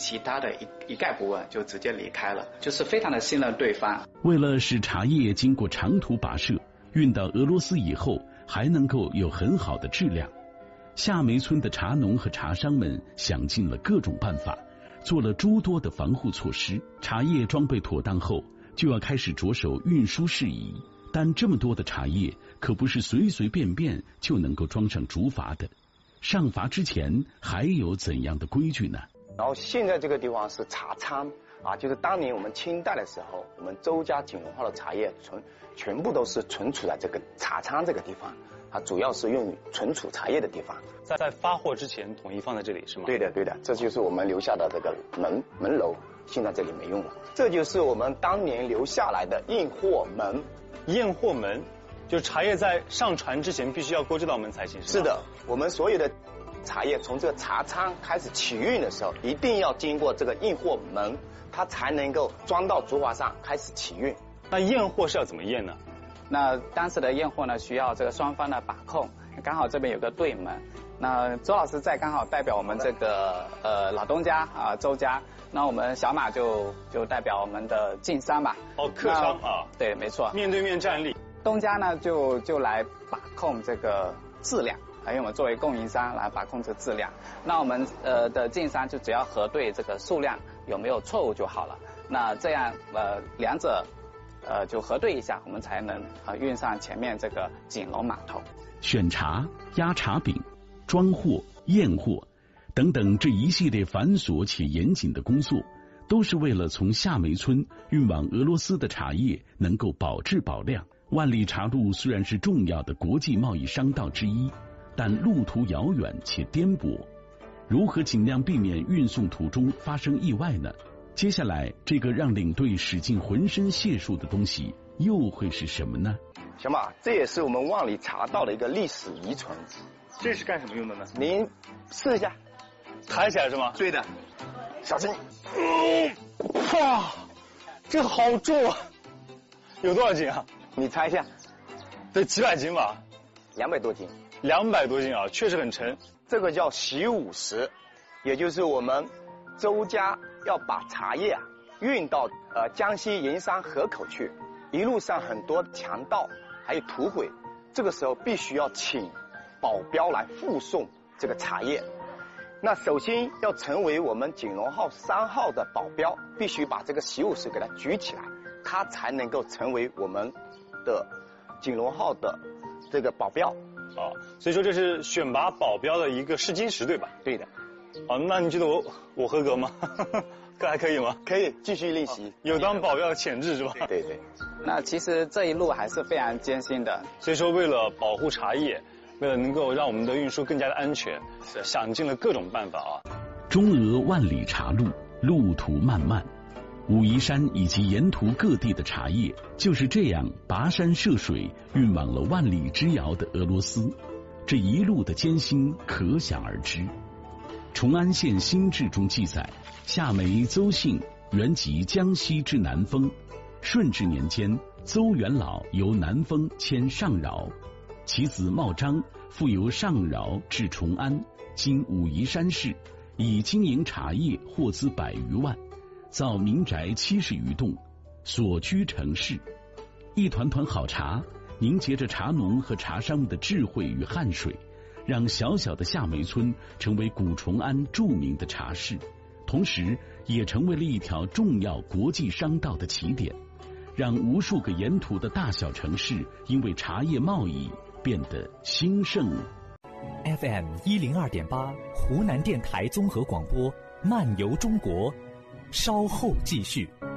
其他的一概不问就直接离开了，就是非常的信任对方。 为了使茶叶经过长途跋涉运到俄罗斯以后还能够有很好的质量，夏梅村的茶农和茶商们想尽了各种办法，做了诸多的防护措施。茶叶装备妥当后，就要开始着手运输事宜。但这么多的茶叶可不是随随便便就能够装上竹筏的，上筏之前还有怎样的规矩呢？ 然后现在这个地方是茶仓啊，就是当年我们清代的时候，我们周家景隆号的茶叶全部都是存储在这个茶仓这个地方，它主要是用于存储茶叶的地方。 在发货之前统一放在这里是吗？ 对的，这就是我们留下的这个门楼，现在这里没用了。这就是我们当年留下来的验货门。 验货门就是茶叶在上船之前必须要过这道门才行，是吧？ 是的，我们所有的茶叶从这个茶仓开始起运的时候，一定要经过这个验货门，它才能够装到竹筏上开始起运。 那验货是要怎么验呢？ 那当时的验货呢，需要这个双方的把控，刚好这边有个对门，那周老师在刚好代表我们这个老东家啊周家，那我们小马就代表我们的晋商吧。 哦，客商啊， 对，没错， 面对面站立。 东家呢就来把控这个质量，因为我们作为供应商来把控这个质量。那我们的晋商就只要核对这个数量有没有错误就好了。那这样两者就核对一下，我们才能运上前面这个景隆码头。 选茶、压茶饼、装货、验货等等这一系列繁琐且严谨的工作，都是为了从夏梅村运往俄罗斯的茶叶能够保质保量。万里茶路虽然是重要的国际贸易商道之一，但路途遥远且颠簸，如何尽量避免运送途中发生意外呢？接下来这个让领队使尽浑身解数的东西又会是什么呢？ 小马，这也是我们万里茶道的一个历史遗存。 这是干什么用的呢？ 您试一下， 抬起来是吗？ 对的，小心。 哇，这好重啊！有多少斤啊？ 你猜一下， 得几百斤吧 ？200多斤。 200多斤啊，确实很沉。 这个叫习武石，也就是我们周家要把茶叶运到江西盐山河口去，一路上很多强盗还有土匪，这个时候必须要请保镖来护送这个茶叶。那首先要成为我们景隆号3号的保镖，必须把这个习武石给它举起来，它才能够成为我们的景隆号的这个保镖。 哦，所以说这是选拔保镖的一个试金石，对吧？ 对的。 哦，那你觉得我合格吗？还可以吗？ 可以，继续练习。 有当保镖的潜质是吧？ 对对。 那其实这一路还是非常艰辛的。 所以说为了保护茶叶，为了能够让我们的运输更加的安全，想尽了各种办法啊。 中俄万里茶路，路途漫漫，武夷山以及沿途各地的茶叶就是这样跋山涉水运往了万里之遥的俄罗斯，这一路的艰辛可想而知。崇安县新志中记载，夏梅邹姓原籍江西之南丰，顺治年间，邹元老由南丰迁上饶，其子茂章复由上饶至崇安，今武夷山市，以经营茶叶获资100余万，造民宅70余栋，所居城市。一团团好茶凝结着茶农和茶商们的智慧与汗水，让小小的夏梅村成为古崇安著名的茶市，同时也成为了一条重要国际商道的起点，让无数个沿途的大小城市因为茶叶贸易变得兴盛。 FM 102.8湖南电台综合广播，漫游中国，稍后继续。